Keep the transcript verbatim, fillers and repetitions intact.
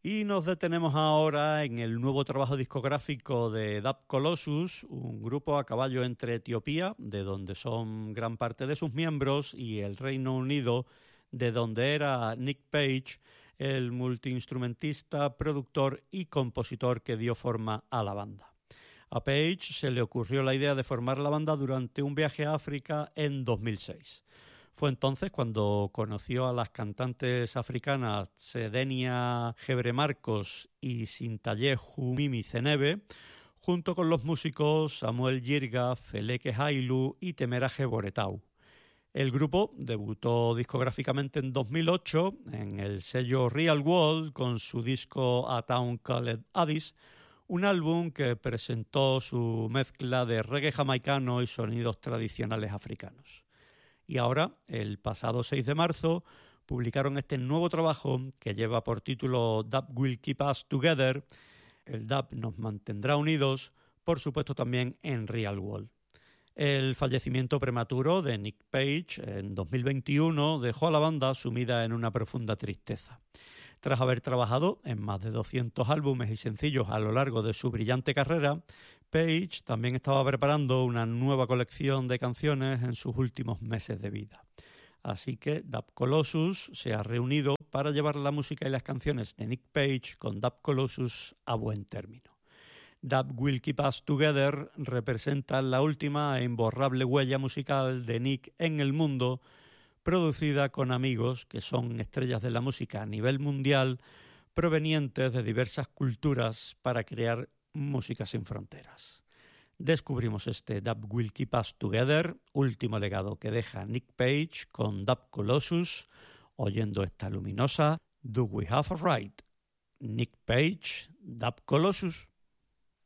Y nos detenemos ahora en el nuevo trabajo discográfico de Dub Colossus, un grupo a caballo entre Etiopía, de donde son gran parte de sus miembros, y el Reino Unido, de donde era Nick Page, el multiinstrumentista, productor y compositor que dio forma a la banda. A Page se le ocurrió la idea de formar la banda durante un viaje a África en dos mil seis. Fue entonces cuando conoció a las cantantes africanas Sedenia Gebremarcos y Sintaye Humimi Zenebe, junto con los músicos Samuel Yirga, Feleke Hailu y Temeraje Boretau. El grupo debutó discográficamente en dos mil ocho en el sello Real World con su disco A Town Called Addis, un álbum que presentó su mezcla de reggae jamaicano y sonidos tradicionales africanos. Y ahora, el pasado seis de marzo, publicaron este nuevo trabajo que lleva por título Dub Will Keep Us Together. El dub nos mantendrá unidos, por supuesto también en Real World. El fallecimiento prematuro de Nick Page en dos mil veintiuno dejó a la banda sumida en una profunda tristeza. Tras haber trabajado en más de doscientos álbumes y sencillos a lo largo de su brillante carrera, Page también estaba preparando una nueva colección de canciones en sus últimos meses de vida. Así que Dub Colossus se ha reunido para llevar la música y las canciones de Nick Page con Dub Colossus a buen término. Dub Will Keep Us Together representa la última e imborrable huella musical de Nick en el mundo, producida con amigos que son estrellas de la música a nivel mundial, provenientes de diversas culturas para crear música sin fronteras. Descubrimos este Dub Will Keep Us Together, último legado que deja Nick Page con Dub Colossus, oyendo esta luminosa Do We Have a Right? Nick Page, Dub Colossus.